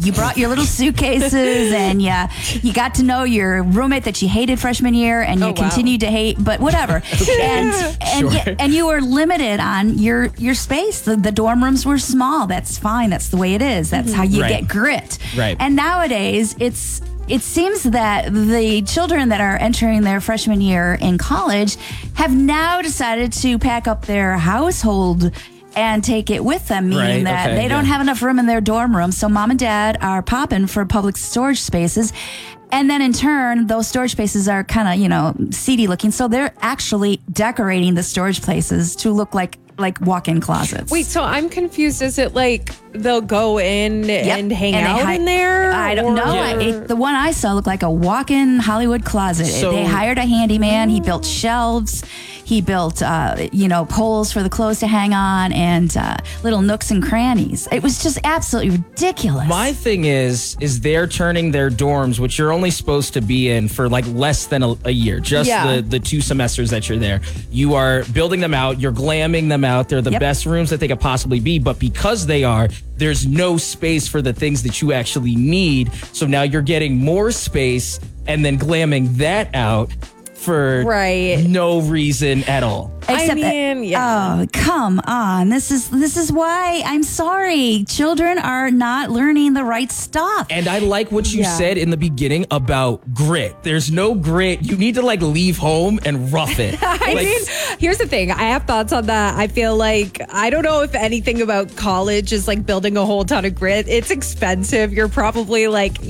you brought your little suitcases and you got to know your roommate that you hated freshman year and you continued to hate, but whatever. And you were limited on your space. The dorm rooms were small. That's fine. That's the way it is. That's how you get grit. Right. And nowadays, it seems that the children that are entering their freshman year in college have now decided to pack up their household and take it with them, meaning that they don't have enough room in their dorm room. So mom and dad are popping for public storage spaces. And then in turn, those storage spaces are kind of, seedy looking. So they're actually decorating the storage places to look like walk-in closets. Wait, so I'm confused. Is it like they'll go in and hang out in there? I don't know. The one I saw looked like a walk-in Hollywood closet. So, they hired a handyman. He built shelves. He built, poles for the clothes to hang on and little nooks and crannies. It was just absolutely ridiculous. My thing is they're turning their dorms, which you're only supposed to be in for like less than a year, just the 2 semesters that you're there. You are building them out. You're glamming them out. They're the best rooms that they could possibly be. But because they are, there's no space for the things that you actually need. So now you're getting more space and then glamming that out for no reason at all. Except oh, come on. This is why I'm sorry. Children are not learning the right stuff. And I like what you said in the beginning about grit. There's no grit. You need to leave home and rough it. I mean, here's the thing. I have thoughts on that. I feel like, I don't know if anything about college is building a whole ton of grit. It's expensive. You're probably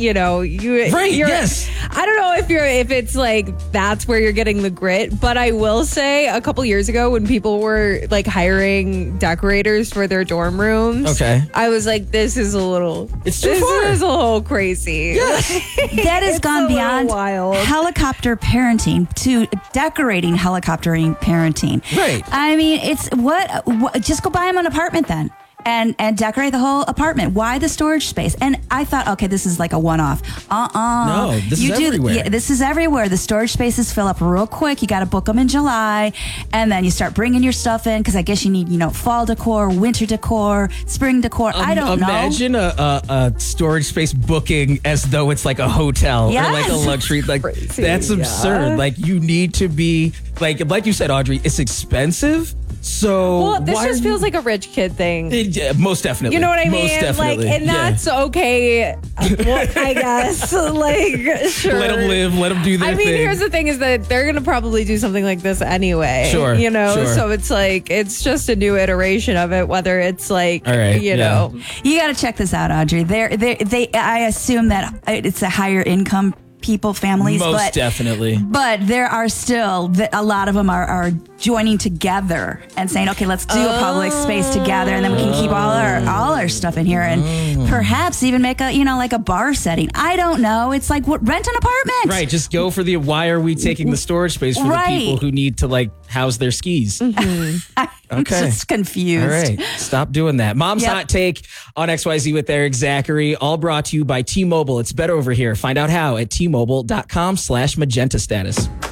yes. I don't know if it's that's where you're getting the grit, but I will say a couple years ago when people were hiring decorators for their dorm rooms, I was like, this is a little crazy. That has gone beyond helicopter parenting to decorating helicoptering parenting. Right. I mean, it's what just go buy them an apartment then. And decorate the whole apartment. Why the storage space? And I thought, okay, this is like a one-off. No, this is everywhere. This is everywhere. The storage spaces fill up real quick. You got to book them in July. And then you start bringing your stuff in because I guess you need, fall decor, winter decor, spring decor. I don't know. Imagine a storage space booking as though it's like a hotel or like a luxury. That's absurd. You need to be, like you said, Audrey, it's expensive. So this just feels like a rich kid thing. Most definitely. You know what I mean? Most definitely. And that's okay. Well, I guess. Sure. Let them live. Let them do their thing. I mean, here's the thing is that they're going to probably do something like this anyway. Sure. So it's it's just a new iteration of it, whether it's all right, know. You got to check this out, Audrey. I assume that it's a higher income families. Most definitely. But there are still, a lot of them are joining together and saying, okay, let's do a public space together and then we can keep all our stuff in here and perhaps even make a bar setting. I don't know. It's rent an apartment. Right. Just go for why are we taking the storage space for the people who need to house their skis? I'm just confused. All right. Stop doing that. Mom's Hot Take on XYZ with Eric Zachary, all brought to you by T-Mobile. It's better over here. Find out how at T-Mobile.com/magenta status.